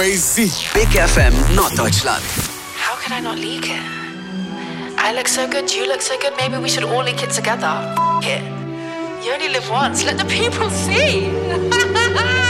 Crazy. Big FM Norddeutschland. How could I not leak it? I look so good, you look so good, maybe we should all leak it together. F it. You only live once, let the people see.